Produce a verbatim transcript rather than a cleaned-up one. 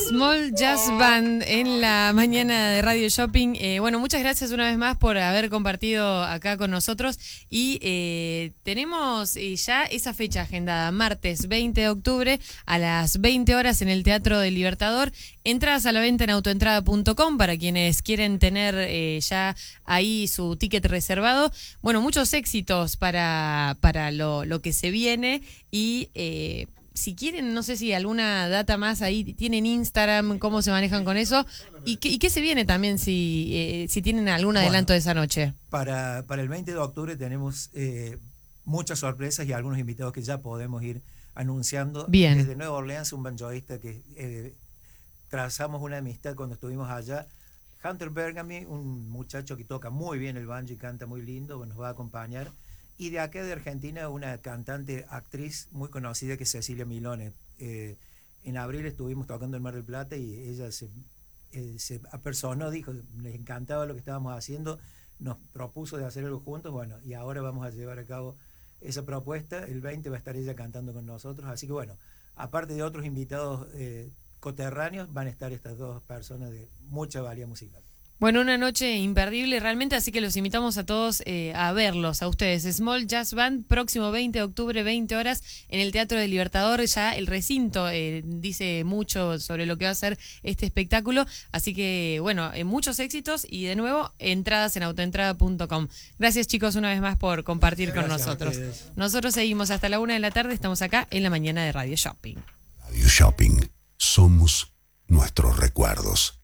Small Jazz Band en la mañana de Radio Shopping. Eh, bueno, muchas gracias una vez más por haber compartido acá con nosotros. Y eh, tenemos eh, ya esa fecha agendada, martes veinte de octubre a las veinte horas en el Teatro del Libertador. Entradas a la venta en autoentrada punto com para quienes quieren tener eh, ya ahí su ticket reservado. Bueno, muchos éxitos para, para lo, lo que se viene y... Eh, si quieren, no sé si alguna data más ahí, ¿tienen Instagram? ¿Cómo se manejan con eso? ¿Y qué, y qué se viene también si, eh, si tienen algún adelanto bueno, de esa noche? Para, para el veinte de octubre tenemos eh, muchas sorpresas y algunos invitados que ya podemos ir anunciando. Bien. Desde Nueva Orleans, un banjoista que eh, trazamos una amistad cuando estuvimos allá. Hunter Bergamy, un muchacho que toca muy bien el banjo y canta muy lindo, nos va a acompañar. Y de acá de Argentina, una cantante, actriz muy conocida que es Cecilia Milone. Eh, en abril estuvimos tocando en Mar del Plata y ella se, eh, se apersonó, dijo, les encantaba lo que estábamos haciendo, nos propuso de hacer algo juntos, bueno, y ahora vamos a llevar a cabo esa propuesta. El veinte va a estar ella cantando con nosotros, así que bueno, aparte de otros invitados eh, coterráneos, van a estar estas dos personas de mucha valía musical. Bueno, una noche imperdible realmente, así que los invitamos a todos eh, a verlos, a ustedes. Small Jazz Band, próximo veinte de octubre, veinte horas, en el Teatro del Libertador. Ya el recinto eh, dice mucho sobre lo que va a ser este espectáculo, así que, bueno, eh, muchos éxitos y, de nuevo, entradas en autoentrada punto com. Gracias, chicos, una vez más por compartir Gracias con nosotros. Nosotros seguimos hasta la una de la tarde, estamos acá en la mañana de Radio Shopping. Radio Shopping, somos nuestros recuerdos.